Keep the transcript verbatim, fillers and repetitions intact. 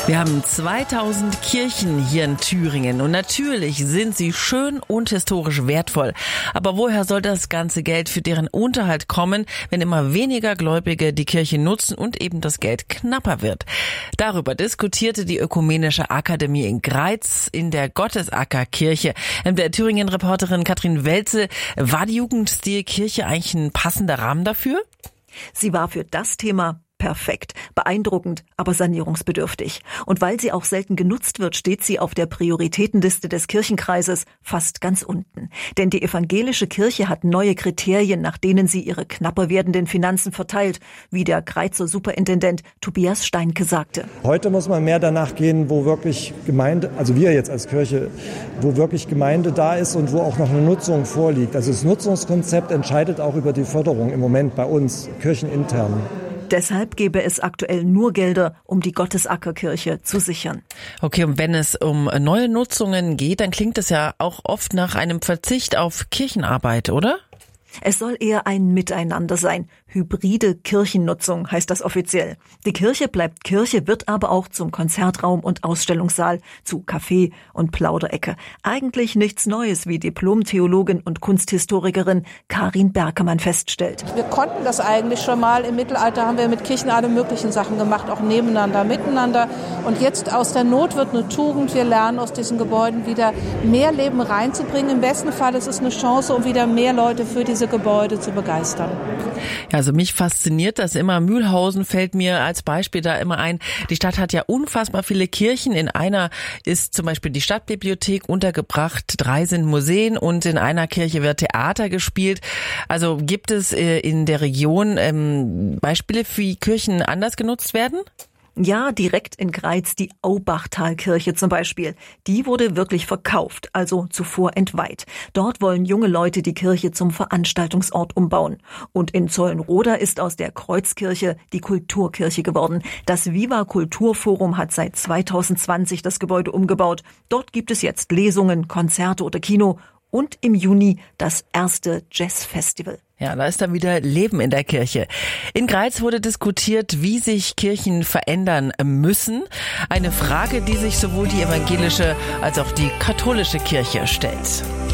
Wir haben zweitausend Kirchen hier in Thüringen und natürlich sind sie schön und historisch wertvoll. Aber woher soll das ganze Geld für deren Unterhalt kommen, wenn immer weniger Gläubige die Kirche nutzen und eben das Geld knapper wird? Darüber diskutierte die Ökumenische Akademie in Greiz in der Gottesackerkirche. Der Thüringen-Reporterin Katrin Welze, war die Jugendstilkirche eigentlich ein passender Rahmen dafür? Sie war für das Thema perfekt, beeindruckend, aber sanierungsbedürftig. Und weil sie auch selten genutzt wird, steht sie auf der Prioritätenliste des Kirchenkreises fast ganz unten. Denn die evangelische Kirche hat neue Kriterien, nach denen sie ihre knapper werdenden Finanzen verteilt, wie der Greizer Superintendent Tobias Steinke sagte. Heute muss man mehr danach gehen, wo wirklich Gemeinde, also wir jetzt als Kirche, wo wirklich Gemeinde da ist und wo auch noch eine Nutzung vorliegt. Also das Nutzungskonzept entscheidet auch über die Förderung im Moment bei uns, kirchenintern. Deshalb gäbe es aktuell nur Gelder, um die Gottesackerkirche zu sichern. Okay, und wenn es um neue Nutzungen geht, dann klingt es ja auch oft nach einem Verzicht auf Kirchenarbeit, oder? Es soll eher ein Miteinander sein. Hybride Kirchennutzung heißt das offiziell. Die Kirche bleibt Kirche, wird aber auch zum Konzertraum und Ausstellungssaal, zu Café und Plauderecke. Eigentlich nichts Neues, wie Diplom-Theologin und Kunsthistorikerin Karin Berkemann feststellt. Wir konnten das eigentlich schon mal. Im Mittelalter haben wir mit Kirchen alle möglichen Sachen gemacht, auch nebeneinander, miteinander. Und jetzt aus der Not wird eine Tugend. Wir lernen aus diesen Gebäuden wieder mehr Leben reinzubringen. Im besten Fall ist es eine Chance, um wieder mehr Leute für diese Gebäude zu begeistern. Ja, also mich fasziniert das immer. Mühlhausen fällt mir als Beispiel da immer ein. Die Stadt hat ja unfassbar viele Kirchen. In einer ist zum Beispiel die Stadtbibliothek untergebracht. Drei sind Museen und in einer Kirche wird Theater gespielt. Also gibt es in der Region ähm, Beispiele, wie Kirchen anders genutzt werden? Ja, direkt in Greiz die Aubachtalkirche zum Beispiel. Die wurde wirklich verkauft, also zuvor entweiht. Dort wollen junge Leute die Kirche zum Veranstaltungsort umbauen. Und in Zollenroda ist aus der Kreuzkirche die Kulturkirche geworden. Das Viva Kulturforum hat seit zweitausendzwanzig das Gebäude umgebaut. Dort gibt es jetzt Lesungen, Konzerte oder Kino und im Juni das erste Jazzfestival. Ja, da ist dann wieder Leben in der Kirche. In Greiz wurde diskutiert, wie sich Kirchen verändern müssen. Eine Frage, die sich sowohl die evangelische als auch die katholische Kirche stellt.